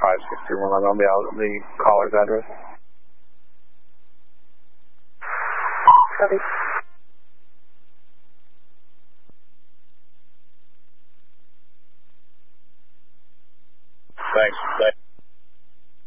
5631. I'll be out the caller's address. Copy. Thanks.